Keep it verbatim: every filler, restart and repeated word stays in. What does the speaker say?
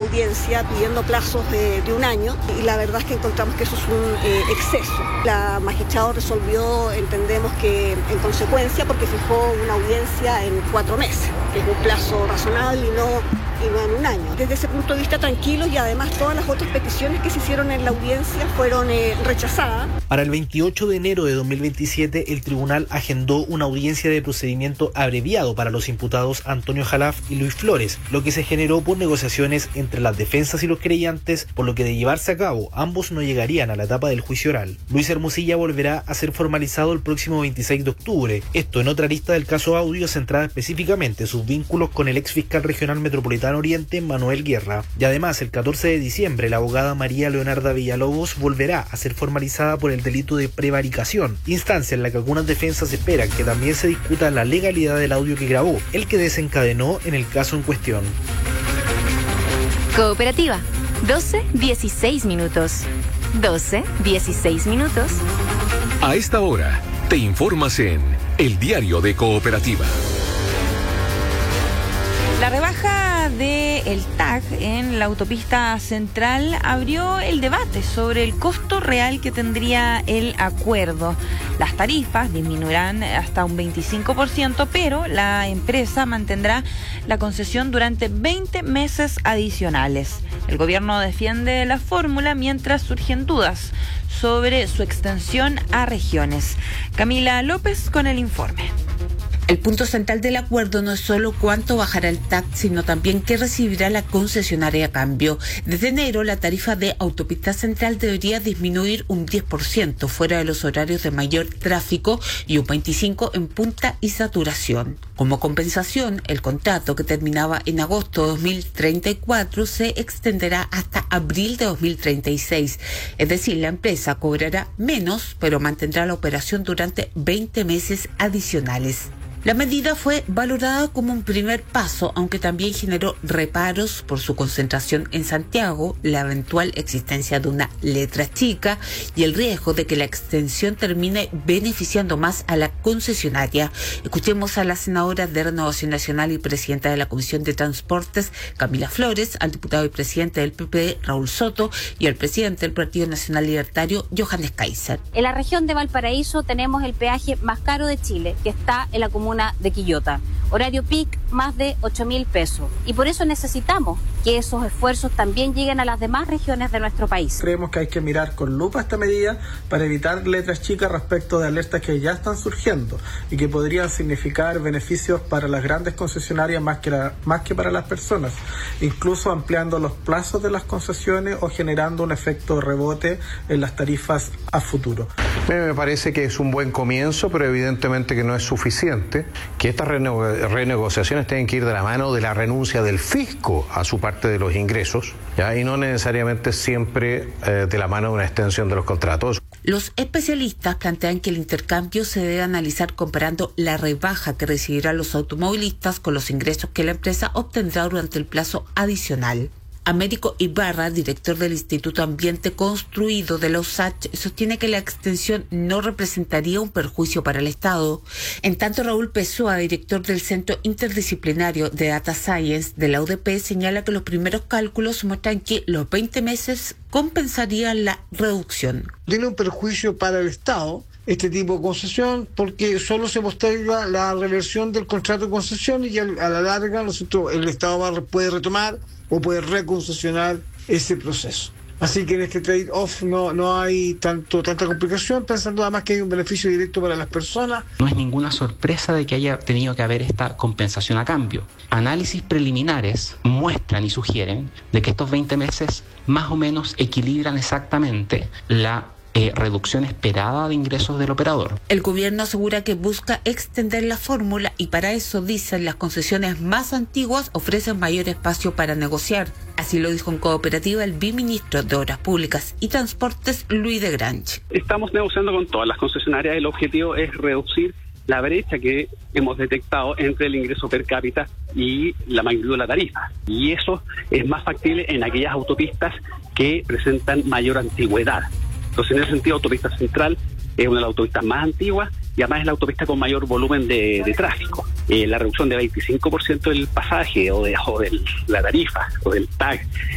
audiencia pidiendo plazos de, de un año y la verdad es que encontramos que eso es un eh, exceso. La magistrado resolvió, entendemos que en consecuencia, porque fijó una audiencia en cuatro meses, que es un plazo razonable y no, y no en un año. Desde ese punto de vista tranquilos y además todas las otras peticiones que se hicieron en la audiencia fueron eh, rechazadas. Para el veintiocho de enero de dos mil veintisiete, el tribunal agendó una audiencia de procedimiento abreviado para los imputados Antonio Jalaf y Luis Flores, lo que se generó por negociaciones entre las defensas y los querellantes, por lo que de llevarse a cabo, ambos no llegarían a la etapa del juicio oral. Luis Hermosilla volverá a ser formalizado el próximo veintiséis de octubre, esto en otra lista del caso Audio centrada específicamente sus vínculos con el ex fiscal regional metropolitano Oriente, Manuel Guerra. Y además, el catorce de diciembre, la abogada María Leonarda Villalobos volverá a ser formalizada por el delito de prevaricación, instancia en la que algunas defensas esperan que también se discuta la legalidad del audio que grabó, el que desencadenó en el caso en cuestión. Cooperativa, doce dieciséis minutos. doce dieciséis minutos. A esta hora, te informas en El Diario de Cooperativa. La rebaja del T A C en la autopista central abrió el debate sobre el costo real que tendría el acuerdo. Las tarifas disminuirán hasta un veinticinco por ciento, pero la empresa mantendrá la concesión durante veinte meses adicionales. El gobierno defiende la fórmula mientras surgen dudas sobre su extensión a regiones. Camila López con el informe. El punto central del acuerdo no es solo cuánto bajará el T A C, sino también qué recibirá la concesionaria a cambio. Desde enero, la tarifa de Autopista Central debería disminuir un diez por ciento fuera de los horarios de mayor tráfico y un veinticinco por ciento en punta y saturación. Como compensación, el contrato, que terminaba en agosto de dos mil treinta y cuatro, se extenderá hasta abril de dos mil treinta y seis. Es decir, la empresa cobrará menos, pero mantendrá la operación durante veinte meses adicionales. La medida fue valorada como un primer paso, aunque también generó reparos por su concentración en Santiago, la eventual existencia de una letra chica y el riesgo de que la extensión termine beneficiando más a la concesionaria. Escuchemos a la senadora de Renovación Nacional y presidenta de la Comisión de Transportes, Camila Flores, al diputado y presidente del P P D, Raúl Soto, y al presidente del Partido Nacional Libertario, Johannes Kaiser. En la región de Valparaíso tenemos el peaje más caro de Chile, que está en la comuna de Quillota. Horario peak, más de ocho mil pesos. Y por eso necesitamos que esos esfuerzos también lleguen a las demás regiones de nuestro país. Creemos que hay que mirar con lupa esta medida para evitar letras chicas respecto de alertas que ya están surgiendo y que podrían significar beneficios para las grandes concesionarias más que, la, más que para las personas, incluso ampliando los plazos de las concesiones o generando un efecto de rebote en las tarifas a futuro. Me parece que es un buen comienzo, pero evidentemente que no es suficiente, que estas renego- renegociaciones tienen que ir de la mano de la renuncia del fisco a su parte de los ingresos, ¿ya? Y no necesariamente siempre eh, de la mano de una extensión de los contratos. Los especialistas plantean que el intercambio se debe analizar comparando la rebaja que recibirán los automovilistas con los ingresos que la empresa obtendrá durante el plazo adicional. Américo Ibarra, director del Instituto Ambiente Construido de la U S A C H, sostiene que la extensión no representaría un perjuicio para el Estado. En tanto, Raúl Pessoa, director del Centro Interdisciplinario de Data Science de la U D P, señala que los primeros cálculos muestran que los veinte meses compensarían la reducción. Tiene un perjuicio para el Estado este tipo de concesión porque solo se posterga la reversión del contrato de concesión y a la larga nosotros, el Estado va, puede retomar o puede reconcesionar ese proceso. Así que en este trade-off no, no hay tanto tanta complicación, pensando además que hay un beneficio directo para las personas. No es ninguna sorpresa de que haya tenido que haber esta compensación a cambio. Análisis preliminares muestran y sugieren de que estos veinte meses más o menos equilibran exactamente la Eh, reducción esperada de ingresos del operador. El gobierno asegura que busca extender la fórmula y para eso, dicen, las concesiones más antiguas ofrecen mayor espacio para negociar. Así lo dijo en Cooperativa el viceministro de Obras Públicas y Transportes, Luis de Grange. Estamos negociando con todas las concesionarias. El objetivo es reducir la brecha que hemos detectado entre el ingreso per cápita y la magnitud de la tarifa. Y eso es más factible en aquellas autopistas que presentan mayor antigüedad. Entonces, en ese sentido, Autopista Central es una de las autopistas más antiguas y además es la autopista con mayor volumen de, de tráfico. Eh, la reducción de veinticinco por ciento del pasaje o de, o de la tarifa o del T A C